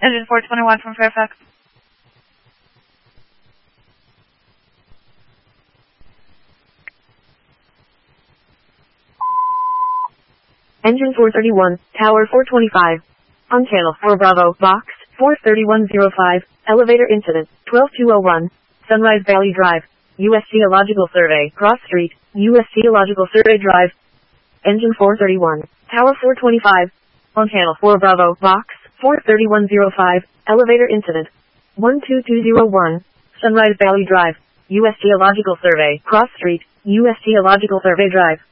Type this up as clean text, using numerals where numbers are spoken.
Engine 421 from Fairfax. Engine 431, Tower 425. On channel 4 Bravo, box 43105, elevator incident, 12201, Sunrise Valley Drive, U.S. Geological Survey, Cross Street, U.S. Geological Survey Drive. Engine 431, Tower 425. On channel 4 Bravo, box 43105, elevator incident, 12201, Sunrise Valley Drive, U.S. Geological Survey, Cross Street, U.S. Geological Survey Drive.